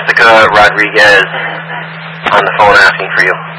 Jessica Rodriguez on the phone asking for you.